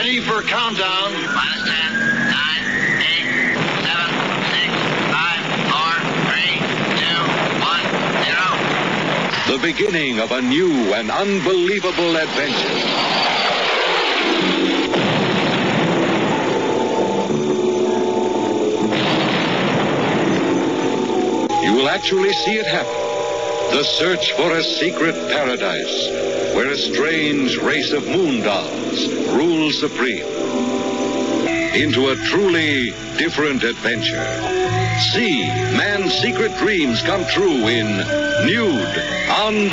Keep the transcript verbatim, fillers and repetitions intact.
Ready for countdown. Minus ten, nine, eight, seven, six, five, four, three, two, one, zero. The beginning of a new and unbelievable adventure. You will actually see it happen. The search for a secret paradise where a strange race of moon dolls rules supreme. Into a truly different adventure. See man's secret dreams come true in Nude on